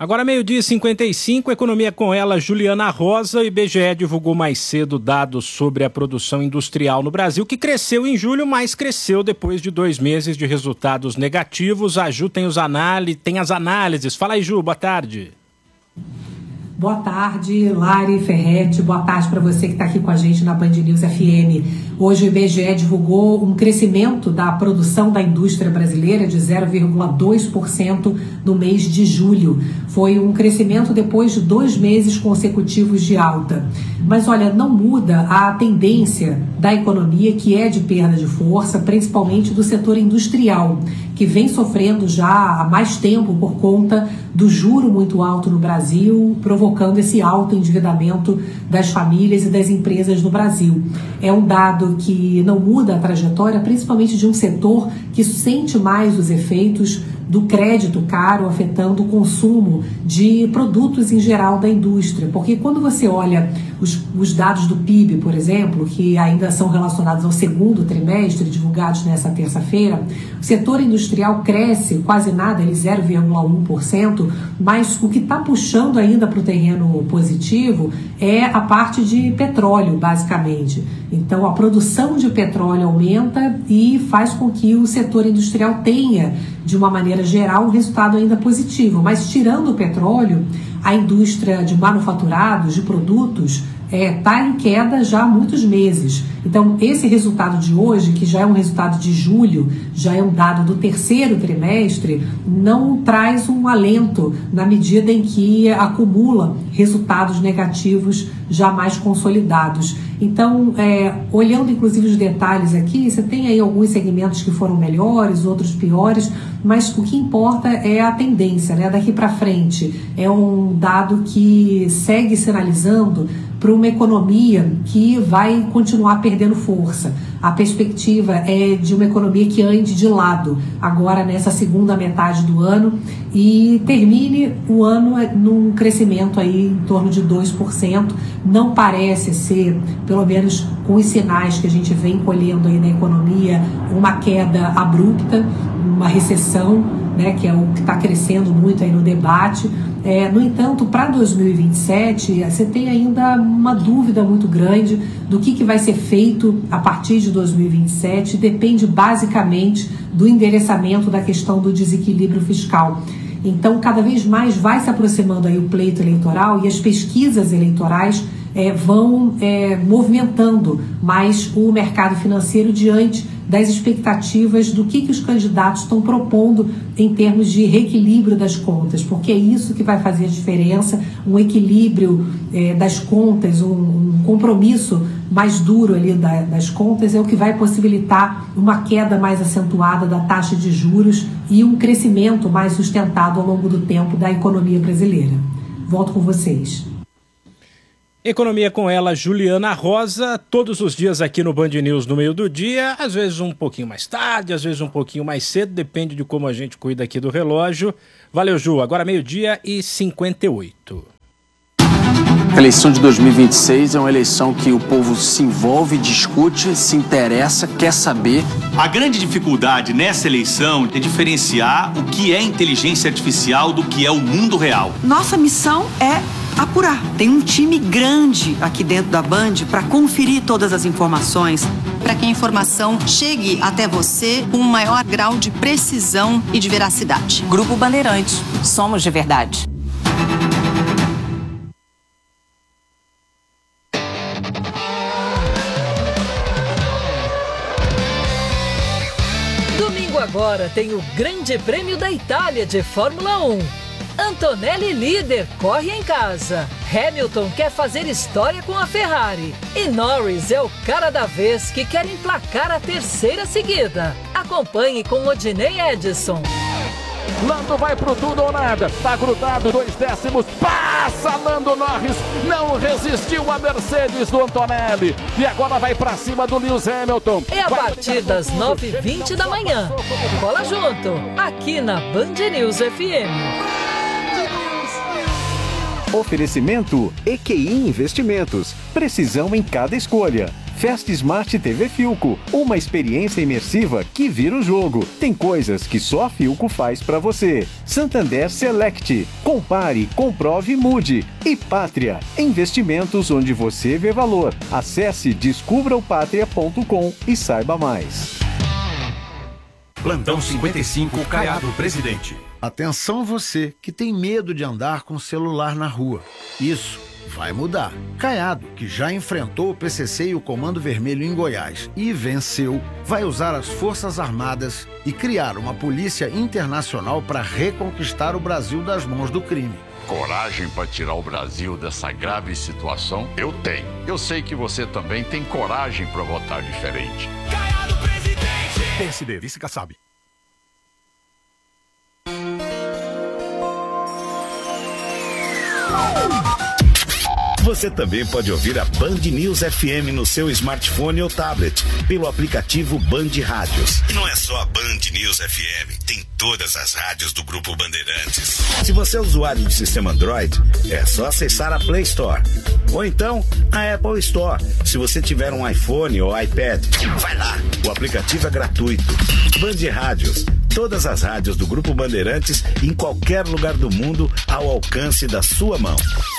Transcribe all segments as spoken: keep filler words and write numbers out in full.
Agora meio-dia e cinquenta e cinco, economia com ela, Juliana Rosa. O I B G E divulgou mais cedo dados sobre a produção industrial no Brasil, que cresceu em julho, mas cresceu depois de dois meses de resultados negativos. A Ju tem, os análise, tem as análises. Fala aí, Ju, boa tarde. Boa tarde, Lari Ferretti. Boa tarde para você que está aqui com a gente na Band News F M. Hoje o I B G E divulgou um crescimento da produção da indústria brasileira de zero vírgula dois por cento no mês de julho. Foi um crescimento depois de dois meses consecutivos de alta. Mas olha, não muda a tendência da economia, que é de perda de força, principalmente do setor industrial, que vem sofrendo já há mais tempo por conta do juro muito alto no Brasil, provocando esse alto endividamento das famílias e das empresas no Brasil. É um dado que não muda a trajetória, principalmente de um setor que sente mais os efeitos do crédito caro afetando o consumo de produtos em geral da indústria. Porque quando você olha os, os dados do P I B, por exemplo, que ainda são relacionados ao segundo trimestre, divulgados nessa terça-feira, o setor industrial cresce quase nada, ele zero vírgula um por cento, mas o que está puxando ainda para o terreno positivo é a parte de petróleo, basicamente. Então, a produção de petróleo aumenta e faz com que o setor industrial tenha, de uma maneira geral, um resultado ainda positivo. Mas, tirando o petróleo, a indústria de manufaturados, de produtos, está é, em queda já há muitos meses. Então, esse resultado de hoje, que já é um resultado de julho, já é um dado do terceiro trimestre, não traz um alento na medida em que acumula resultados negativos já mais consolidados. Então, é, olhando inclusive os detalhes aqui, você tem aí alguns segmentos que foram melhores, outros piores, mas o que importa é a tendência, né? Daqui para frente. É um dado que segue sinalizando para uma economia que vai continuar perdendo força. A perspectiva é de uma economia que ande de lado agora nessa segunda metade do ano e termine o ano num crescimento aí em torno de dois por cento. Não parece ser, pelo menos com os sinais que a gente vem colhendo aí na economia, uma queda abrupta, uma recessão, né, que é o que está crescendo muito aí no debate. É, no entanto, para dois mil e vinte e sete, você tem ainda uma dúvida muito grande do que, que vai ser feito a partir de dois mil e vinte e sete. Depende basicamente do endereçamento da questão do desequilíbrio fiscal. Então, cada vez mais vai se aproximando aí o pleito eleitoral e as pesquisas eleitorais é, vão é, movimentando mais o mercado financeiro diante das expectativas do que, que os candidatos estão propondo em termos de reequilíbrio das contas, porque é isso que vai fazer a diferença, um equilíbrio é, das contas, um, um compromisso mais duro ali da, das contas é o que vai possibilitar uma queda mais acentuada da taxa de juros e um crescimento mais sustentado ao longo do tempo da economia brasileira. Volto com vocês. Economia com ela, Juliana Rosa, todos os dias aqui no Band News no meio do dia, às vezes um pouquinho mais tarde, às vezes um pouquinho mais cedo, depende de como a gente cuida aqui do relógio. Valeu, Ju. Agora meio-dia e cinquenta e oito. A eleição de dois mil e vinte e seis é uma eleição que o povo se envolve, discute, se interessa, quer saber. A grande dificuldade nessa eleição é diferenciar o que é inteligência artificial do que é o mundo real. Nossa missão é apurar. Tem um time grande aqui dentro da Band para conferir todas as informações. Para que a informação chegue até você com um maior grau de precisão e de veracidade. Grupo Bandeirantes. Somos de verdade. Domingo agora tem o Grande Prêmio da Itália de Fórmula um. Antonelli líder, corre em casa. Hamilton quer fazer história com a Ferrari. E Norris é o cara da vez que quer emplacar a terceira seguida. Acompanhe com Odinei Edson. Lando vai pro tudo ou nada, tá grudado, dois décimos, passa Lando Norris, não resistiu a Mercedes do Antonelli, e agora vai pra cima do Lewis Hamilton. É a partir das nove e vinte da manhã, cola junto, aqui na Band News F M. Oferecimento E Q I Investimentos, precisão em cada escolha. Fast Smart T V Philco, uma experiência imersiva que vira o jogo. Tem coisas que só a Philco faz pra você. Santander Select, compare, comprove e mude. E Pátria, investimentos onde você vê valor. Acesse descubra o pátria ponto com e saiba mais. Plantão cinquenta e cinco, Caiado Presidente. Atenção você que tem medo de andar com o celular na rua. Isso vai mudar. Caiado, que já enfrentou o P C C e o Comando Vermelho em Goiás e venceu, vai usar as Forças Armadas e criar uma polícia internacional para reconquistar o Brasil das mãos do crime. Coragem para tirar o Brasil dessa grave situação? Eu tenho. Eu sei que você também tem coragem para votar diferente. Caiado Presidente! P S D, vice Kassab. Você também pode ouvir a Band News F M no seu smartphone ou tablet, pelo aplicativo Band Rádios. E não é só a Band News F M, tem todas as rádios do Grupo Bandeirantes. Se você é usuário de sistema Android, é só acessar a Play Store. Ou então, a Apple Store, se você tiver um iPhone ou iPad. Vai lá, o aplicativo é gratuito. Band Rádios, todas as rádios do Grupo Bandeirantes, em qualquer lugar do mundo, ao alcance da sua mão.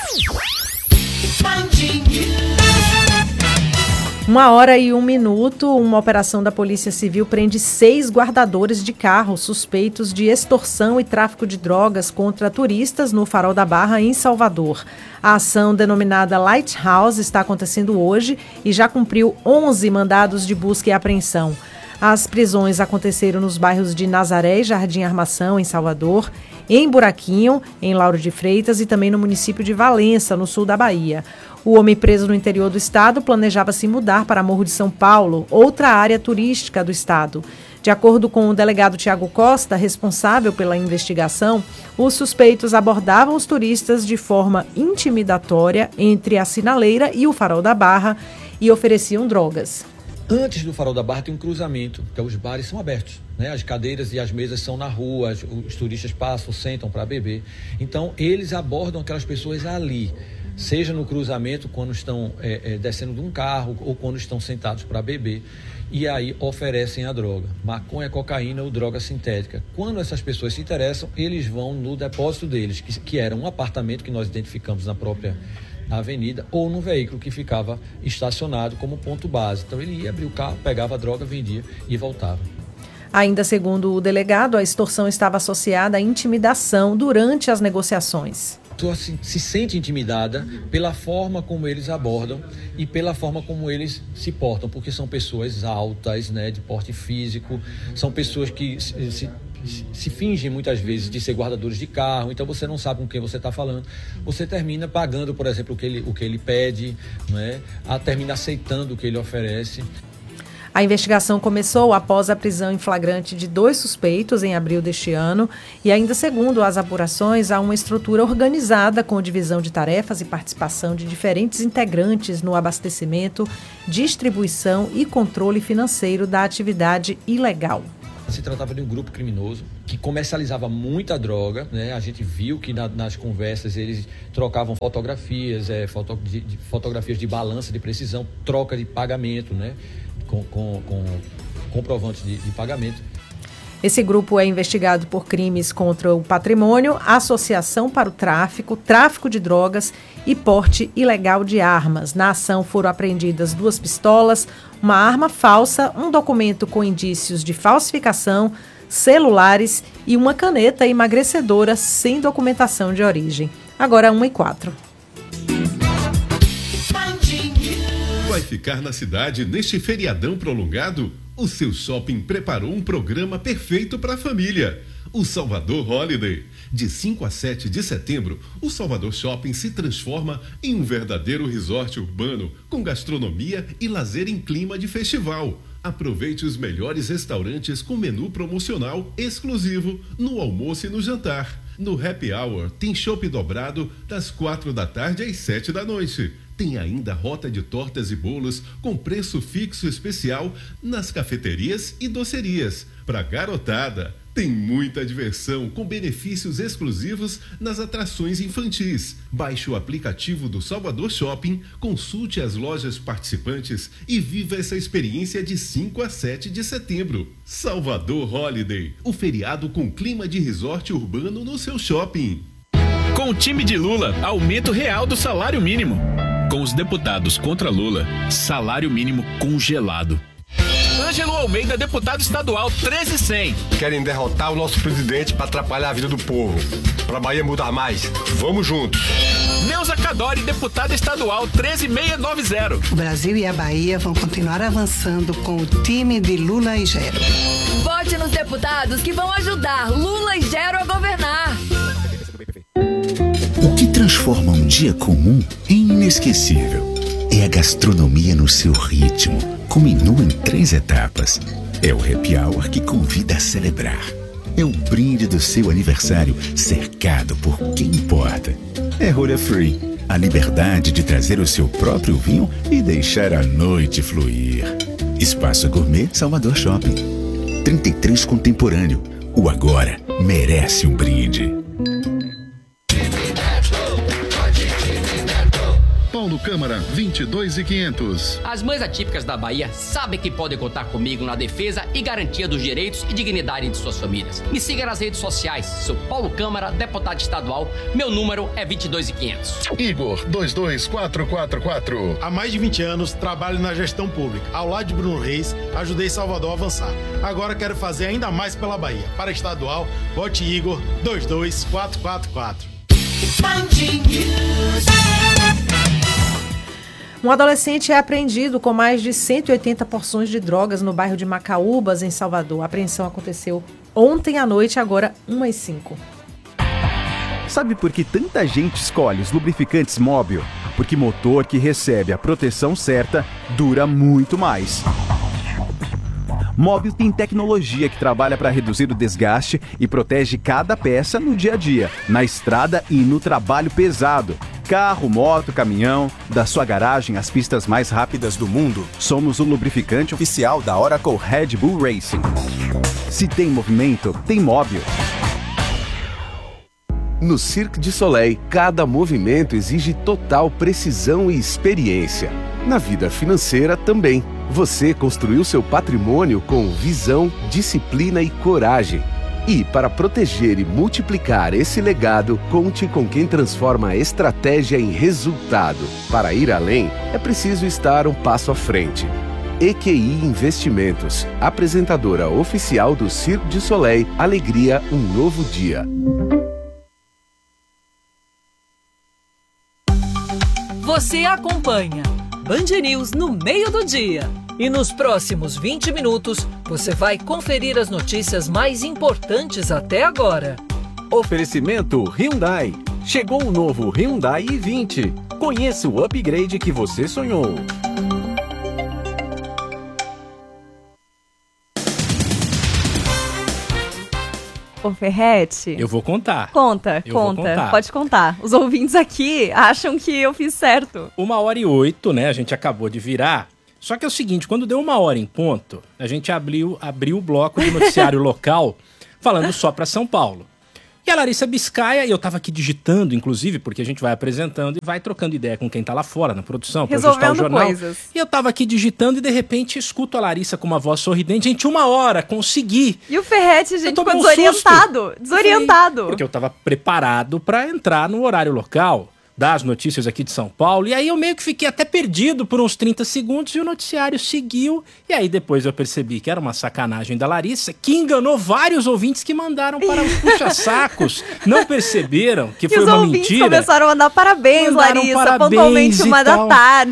Uma hora e um minuto, uma operação da Polícia Civil prende seis guardadores de carro suspeitos de extorsão e tráfico de drogas contra turistas no Farol da Barra, em Salvador. A ação, denominada Lighthouse, está acontecendo hoje e já cumpriu onze mandados de busca e apreensão. As prisões aconteceram nos bairros de Nazaré e Jardim Armação, em Salvador, em Buraquinho, em Lauro de Freitas e também no município de Valença, no sul da Bahia. O homem preso no interior do estado planejava se mudar para Morro de São Paulo, outra área turística do estado. De acordo com o delegado Tiago Costa, responsável pela investigação, os suspeitos abordavam os turistas de forma intimidatória entre a Sinaleira e o Farol da Barra e ofereciam drogas. Antes do Farol da Barra tem um cruzamento, que os bares são abertos, né? As cadeiras e as mesas são na rua, os, os turistas passam, sentam para beber. Então, eles abordam aquelas pessoas ali, seja no cruzamento, quando estão é, é, descendo de um carro ou quando estão sentados para beber, e aí oferecem a droga, maconha, cocaína ou droga sintética. Quando essas pessoas se interessam, eles vão no depósito deles, que, que era um apartamento que nós identificamos na própria na avenida, ou num veículo que ficava estacionado como ponto base. Então ele ia abrir o carro, pegava a droga, vendia e voltava. Ainda segundo o delegado, a extorsão estava associada à intimidação durante as negociações. A pessoa se, se sente intimidada pela forma como eles abordam e pela forma como eles se portam, porque são pessoas altas, né, de porte físico, são pessoas que se, se se fingem muitas vezes de ser guardadores de carro, então você não sabe com quem você está falando. Você termina pagando, por exemplo, o que ele, o que ele pede, né? A, termina aceitando o que ele oferece. A investigação começou após a prisão em flagrante de dois suspeitos em abril deste ano e ainda segundo as apurações, há uma estrutura organizada com divisão de tarefas e participação de diferentes integrantes no abastecimento, distribuição e controle financeiro da atividade ilegal. Se tratava de um grupo criminoso que comercializava muita droga, né? A gente viu que na, nas conversas eles trocavam fotografias, é, foto, de, de, fotografias de balança de precisão, troca de pagamento, né? com, com, com comprovantes de, de pagamento. Esse grupo é investigado por crimes contra o patrimônio, associação para o tráfico, tráfico de drogas e porte ilegal de armas. Na ação foram apreendidas duas pistolas, uma arma falsa, um documento com indícios de falsificação, celulares e uma caneta emagrecedora sem documentação de origem. Agora uma e quatro. Vai ficar na cidade neste feriadão prolongado? O seu shopping preparou um programa perfeito para a família. O Salvador Holiday. De cinco a sete de setembro, o Salvador Shopping se transforma em um verdadeiro resort urbano com gastronomia e lazer em clima de festival. Aproveite os melhores restaurantes com menu promocional exclusivo no almoço e no jantar. No Happy Hour tem chopp dobrado das quatro da tarde às sete da noite. Tem ainda rota de tortas e bolos com preço fixo especial nas cafeterias e docerias. Para garotada, Tem muita diversão com benefícios exclusivos nas atrações infantis. Baixe o aplicativo do Salvador Shopping, consulte as lojas participantes e viva essa experiência de cinco a sete de setembro. Salvador Holiday, o feriado com clima de resort urbano no seu shopping. Com o time de Lula, aumento real do salário mínimo. Com os deputados contra Lula, salário mínimo congelado. Ângelo Almeida, deputado estadual treze cem. Querem derrotar o nosso presidente para atrapalhar a vida do povo. Para a Bahia mudar mais. Vamos juntos. Neuza Cadori, deputada estadual treze mil seiscentos e noventa. O Brasil e a Bahia vão continuar avançando com o time de Lula e Gero. Vote nos deputados que vão ajudar Lula e Gero a governar. O que transforma um dia comum em inesquecível é a gastronomia no seu ritmo, com menu em três etapas. É o happy hour que convida a celebrar. É o brinde do seu aniversário cercado por quem importa. É rolha free, a liberdade de trazer o seu próprio vinho e deixar a noite fluir. Espaço Gourmet Salvador Shopping. trinta e três Contemporâneo. O agora merece um brinde. Paulo Câmara, vinte e dois e quinhentos. As mães atípicas da Bahia sabem que podem contar comigo na defesa e garantia dos direitos e dignidade de suas famílias. Me siga nas redes sociais, sou Paulo Câmara, deputado estadual, meu número é vinte e dois e quinhentos. Igor, dois dois quatro quatro quatro. Há mais de vinte anos, trabalho na gestão pública. Ao lado de Bruno Reis, ajudei Salvador a avançar. Agora quero fazer ainda mais pela Bahia. Para estadual, vote Igor, dois dois quatro quatro quatro. Um adolescente é apreendido com mais de cento e oitenta porções de drogas no bairro de Macaúbas, em Salvador. A apreensão aconteceu ontem à noite, agora uma e cinco. Sabe por que tanta gente escolhe os lubrificantes Móbil? Porque motor que recebe a proteção certa dura muito mais. Móbil tem tecnologia que trabalha para reduzir o desgaste e protege cada peça no dia a dia, na estrada e no trabalho pesado. Carro, moto, caminhão, da sua garagem às pistas mais rápidas do mundo, somos o lubrificante oficial da Oracle Red Bull Racing. Se tem movimento, tem Móbil. No Cirque du Soleil, cada movimento exige total precisão e experiência. Na vida financeira também. Você construiu seu patrimônio com visão, disciplina e coragem. E, para proteger e multiplicar esse legado, conte com quem transforma a estratégia em resultado. Para ir além, é preciso estar um passo à frente. E Q I Investimentos, apresentadora oficial do Cirque du Soleil, Alegria, um novo dia. Você acompanha Band News no meio do dia. E nos próximos vinte minutos, você vai conferir as notícias mais importantes até agora. Oferecimento Hyundai. Chegou o novo Hyundai i vinte. Conheça o upgrade que você sonhou. Ô, Ferretti. Eu vou contar. Conta, eu conta. Vou contar. Pode contar. Os ouvintes aqui acham que eu fiz certo. Uma hora e oito, né? A gente acabou de virar. Só que é o seguinte, quando deu uma hora em ponto, a gente abriu, abriu o bloco de noticiário local falando só para São Paulo. E a Larissa Biscaia, e eu tava aqui digitando, inclusive, porque a gente vai apresentando e vai trocando ideia com quem tá lá fora, na produção, pra ajustar o jornal. Coisas. E eu tava aqui digitando e, de repente, escuto a Larissa com uma voz sorridente. Gente, uma hora, consegui! E o Ferretti, gente, ficou desorientado. Um desorientado. Porque eu tava preparado para entrar no horário local das notícias aqui de São Paulo, e aí eu meio que fiquei até perdido por uns trinta segundos e o noticiário seguiu, e aí depois eu percebi que era uma sacanagem da Larissa, que enganou vários ouvintes que mandaram para os puxa-sacos, não perceberam que e foi uma mentira. Os ouvintes começaram a mandar parabéns, mandaram Larissa, parabéns pontualmente uma da tarde.